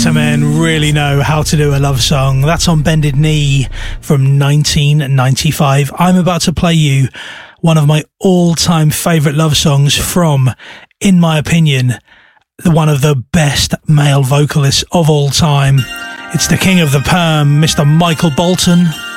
gentlemen really know how to do a love song. That's on Bended Knee from 1995. I'm about to play you one of my all-time favourite love songs from, in my opinion, one of the best male vocalists of all time. It's the king of the perm, Mr. Michael Bolton.